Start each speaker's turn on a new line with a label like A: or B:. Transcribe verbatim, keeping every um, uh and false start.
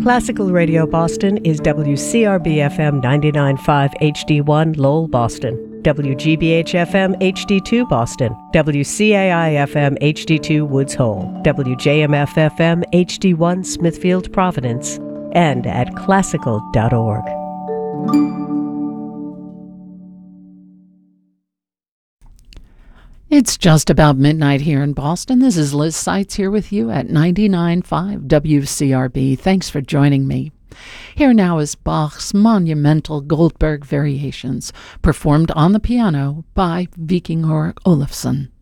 A: Classical Radio Boston is W C R B F M ninety-nine point five H D one Lowell, Boston, W G B H F M H D two Boston, W C A I F M H D two Woods Hole, W J M F F M H D one Smithfield, Providence, and at classical dot org.
B: It's just about midnight here in Boston. This is Liz Seitz here with you at ninety-nine point five W C R B. Thanks for joining me. Here now is Bach's monumental Goldberg Variations, performed on the piano by Vikingur Olafsson.